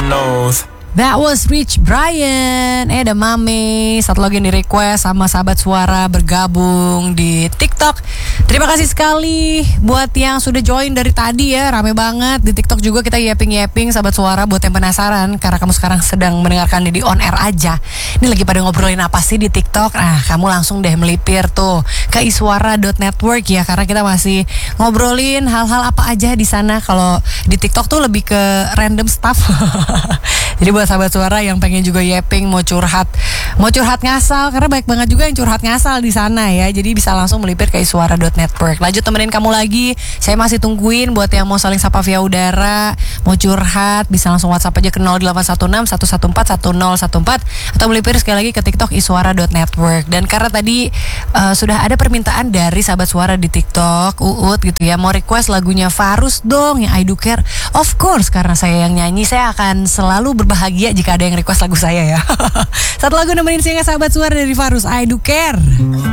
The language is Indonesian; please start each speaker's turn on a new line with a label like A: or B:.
A: nose.
B: That was Rich Brian. Ada Mame. Satu lagi yang di request sama sahabat suara bergabung di TikTok. Terima kasih sekali buat yang sudah join dari tadi ya. Rame banget di TikTok juga, kita yapping sahabat suara. Buat yang penasaran, karena kamu sekarang sedang mendengarkan di on air aja, ini lagi pada ngobrolin apa sih di TikTok? Nah, kamu langsung deh melipir tuh ke iswara.network ya, karena kita masih ngobrolin hal-hal apa aja di sana. Kalau di TikTok tuh lebih ke random stuff. Jadi buat sahabat suara yang pengen juga yapping, mau curhat ngasal, karena banyak banget juga yang curhat ngasal di sana ya. Jadi bisa langsung melipir ke iswara.network. Lanjut temenin kamu lagi. Saya masih tungguin buat yang mau saling sapa via udara, mau curhat, bisa langsung WhatsApp aja ke 0816 114 1014 atau melipir sekali lagi ke TikTok iswara.network. Dan karena tadi sudah ada permintaan dari sahabat suara di TikTok, Uut gitu ya, mau request lagunya Farus dong yang I Do Care. Of course, karena saya yang nyanyi, saya akan selalu berbahagia jika ada yang request lagu saya ya. Satu lagu nemenin saya sahabat suara dari Farus, I Do Care.